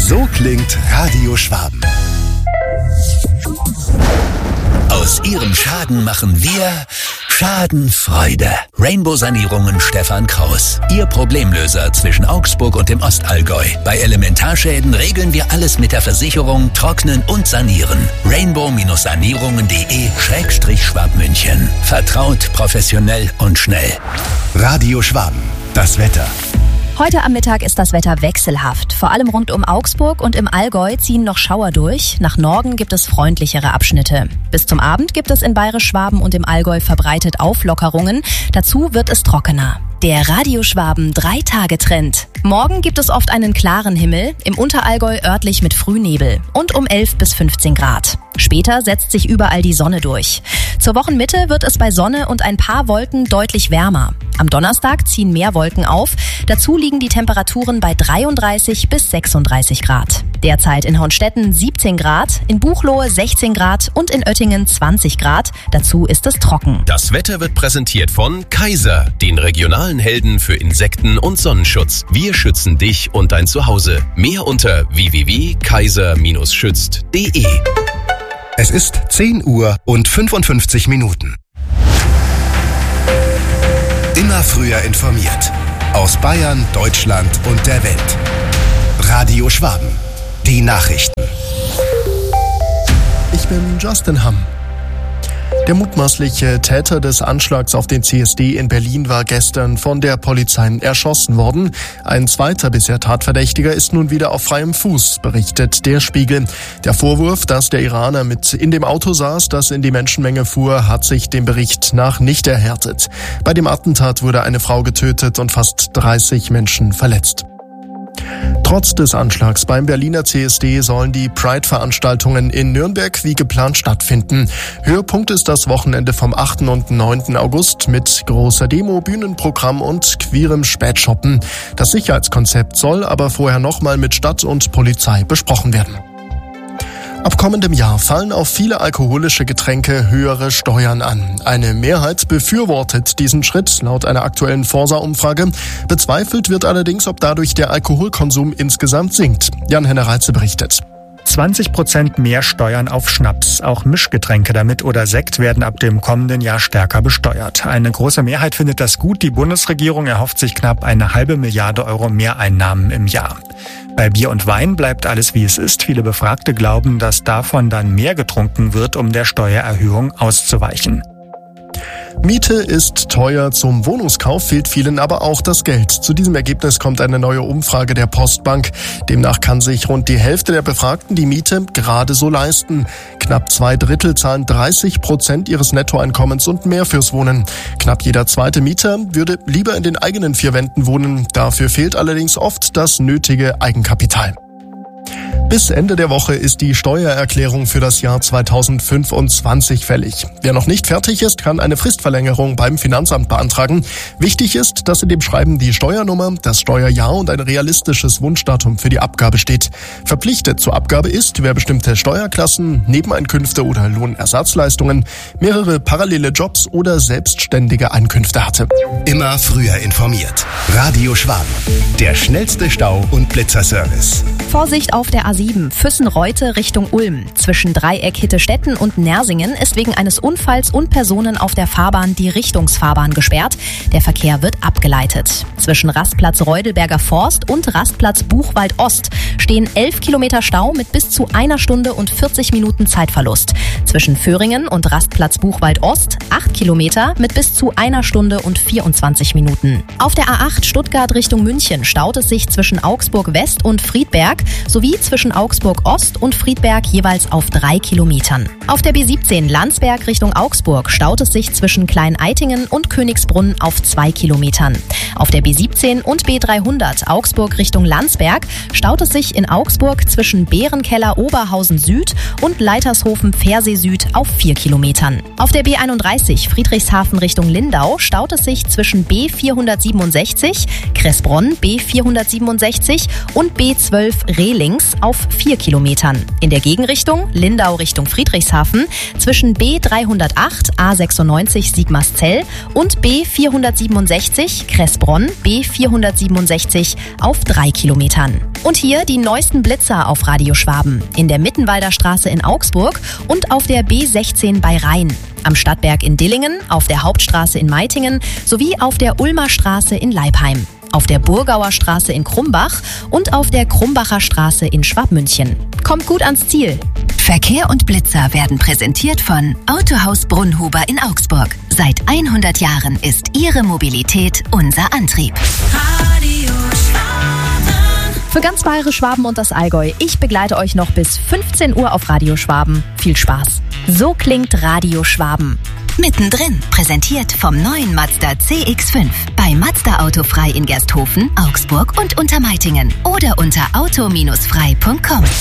So klingt Radio Schwaben. Aus Ihrem Schaden machen wir Schadenfreude. Rainbow-Sanierungen Stefan Kraus. Ihr Problemlöser zwischen Augsburg und dem Ostallgäu. Bei Elementarschäden regeln wir alles mit der Versicherung, trocknen und sanieren. rainbow-sanierungen.de/Schwabmünchen. Vertraut, professionell und schnell. Radio Schwaben. Das Wetter. Heute am Mittag ist das Wetter wechselhaft. Vor allem rund um Augsburg und im Allgäu ziehen noch Schauer durch. Nach Norden gibt es freundlichere Abschnitte. Bis zum Abend gibt es in Bayerisch-Schwaben und im Allgäu verbreitet Auflockerungen. Dazu wird es trockener. Der Radio Schwaben 3-Tage-Trend. Morgen gibt es oft einen klaren Himmel, im Unterallgäu örtlich mit Frühnebel und um 11 bis 15 Grad. Später setzt sich überall die Sonne durch. Zur Wochenmitte wird es bei Sonne und ein paar Wolken deutlich wärmer. Am Donnerstag ziehen mehr Wolken auf. Dazu liegen die Temperaturen bei 33 bis 36 Grad. Derzeit in Hornstetten 17 Grad, in Buchloe 16 Grad und in Oettingen 20 Grad. Dazu ist es trocken. Das Wetter wird präsentiert von Kaiser, den regionalen Helden für Insekten- und Sonnenschutz. Wir schützen dich und dein Zuhause. Mehr unter www.kaiser-schützt.de. Es ist 10 Uhr und 55 Minuten. Immer früher informiert. Aus Bayern, Deutschland und der Welt. Radio Schwaben. Die Nachrichten. Ich bin Justin Hamm. Der mutmaßliche Täter des Anschlags auf den CSD in Berlin war gestern von der Polizei erschossen worden. Ein zweiter bisher Tatverdächtiger ist nun wieder auf freiem Fuß, berichtet der Spiegel. Der Vorwurf, dass der Iraner mit in dem Auto saß, das in die Menschenmenge fuhr, hat sich dem Bericht nach nicht erhärtet. Bei dem Attentat wurde eine Frau getötet und fast 30 Menschen verletzt. Trotz des Anschlags beim Berliner CSD sollen die Pride-Veranstaltungen in Nürnberg wie geplant stattfinden. Höhepunkt ist das Wochenende vom 8. und 9. August mit großer Demo, Bühnenprogramm und queerem Spätshoppen. Das Sicherheitskonzept soll aber vorher nochmal mit Stadt und Polizei besprochen werden. Ab kommendem Jahr fallen auf viele alkoholische Getränke höhere Steuern an. Eine Mehrheit befürwortet diesen Schritt laut einer aktuellen Forsa-Umfrage. Bezweifelt wird allerdings, ob dadurch der Alkoholkonsum insgesamt sinkt. Jan-Henner Reitze berichtet. 20% mehr Steuern auf Schnaps. Auch Mischgetränke damit oder Sekt werden ab dem kommenden Jahr stärker besteuert. Eine große Mehrheit findet das gut. Die Bundesregierung erhofft sich knapp 1,5 Milliarde Euro Mehreinnahmen im Jahr. Bei Bier und Wein bleibt alles wie es ist. Viele Befragte glauben, dass davon dann mehr getrunken wird, um der Steuererhöhung auszuweichen. Miete ist teuer, zum Wohnungskauf fehlt vielen aber auch das Geld. Zu diesem Ergebnis kommt eine neue Umfrage der Postbank. Demnach kann sich rund die Hälfte der Befragten die Miete gerade so leisten. Knapp 2/3 zahlen 30% ihres Nettoeinkommens und mehr fürs Wohnen. Knapp jeder zweite Mieter würde lieber in den eigenen 4 Wänden wohnen. Dafür fehlt allerdings oft das nötige Eigenkapital. Bis Ende der Woche ist die Steuererklärung für das Jahr 2025 fällig. Wer noch nicht fertig ist, kann eine Fristverlängerung beim Finanzamt beantragen. Wichtig ist, dass in dem Schreiben die Steuernummer, das Steuerjahr und ein realistisches Wunschdatum für die Abgabe steht. Verpflichtet zur Abgabe ist, wer bestimmte Steuerklassen, Nebeneinkünfte oder Lohnersatzleistungen, mehrere parallele Jobs oder selbstständige Einkünfte hatte. Immer früher informiert. Radio Schwaben. Der schnellste Stau- und Blitzerservice. Vorsicht auf der A7 Füssen-Reute Richtung Ulm. Zwischen Dreieck Hittestetten und Nersingen ist wegen eines Unfalls und Personen auf der Fahrbahn die Richtungsfahrbahn gesperrt. Der Verkehr wird abgeleitet. Zwischen Rastplatz Reudelberger Forst und Rastplatz Buchwald Ost stehen 11 Kilometer Stau mit bis zu 1 Stunde und 40 Minuten Zeitverlust. Zwischen Föhringen und Rastplatz Buchwald Ost 8 Kilometer mit bis zu 1 Stunde und 24 Minuten. Auf der A8 Stuttgart Richtung München staut es sich zwischen Augsburg West und Friedberg sowie zwischen Augsburg Ost und Friedberg jeweils auf 3 Kilometern. Auf der B17 Landsberg Richtung Augsburg staut es sich zwischen Klein-Eitingen und Königsbrunn auf 2 Kilometern. Auf der B17 und B300 Augsburg Richtung Landsberg staut es sich in Augsburg zwischen Bärenkeller Oberhausen Süd und Leitershofen Pfersee Süd auf 4 Kilometern. Auf der B31 Friedrichshafen Richtung Lindau staut es sich zwischen B467 Kressbronn B467 und B12 Rehlings auf 4 Kilometern. In der Gegenrichtung Lindau Richtung Friedrichshafen zwischen B308 A96 Sigmarszell und B467 Kressbronn B467 auf 3 Kilometern. Und hier die neuesten Blitzer auf Radio Schwaben. In der Mittenwalder Straße in Augsburg und auf der B16 bei Rhein. Am Stadtberg in Dillingen, auf der Hauptstraße in Meitingen sowie auf der Ulmer Straße in Leipheim. Auf der Burgauer Straße in Krumbach und auf der Krumbacher Straße in Schwabmünchen. Kommt gut ans Ziel. Verkehr und Blitzer werden präsentiert von Autohaus Brunnhuber in Augsburg. Seit 100 Jahren ist Ihre Mobilität unser Antrieb. Radio Schwaben. Für ganz Bayerisch, Schwaben und das Allgäu. Ich begleite euch noch bis 15 Uhr auf Radio Schwaben. Viel Spaß. So klingt Radio Schwaben. Mittendrin, präsentiert vom neuen Mazda CX-5. Bei Mazda Autofrei in Gersthofen, Augsburg und Untermeitingen. Oder unter auto-frei.com.